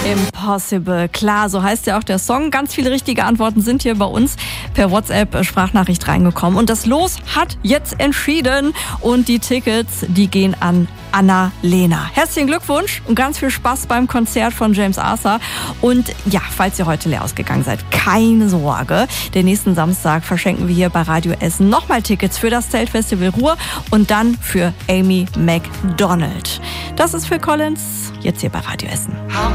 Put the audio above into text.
Impossible, klar, so heißt ja auch der Song. Ganz viele richtige Antworten sind hier bei uns per WhatsApp-Sprachnachricht reingekommen. Und das Los hat jetzt entschieden. Und die Tickets, die gehen an Anna-Lena. Herzlichen Glückwunsch und ganz viel Spaß beim Konzert von James Arthur. Und ja, falls ihr heute leer ausgegangen seid, keine Sorge. Den nächsten Samstag verschenken wir hier bei Radio Essen nochmal Tickets für das Zeltfestival Ruhr und dann für Amy Macdonald. Das ist Phil Collins, jetzt hier bei Radio Essen.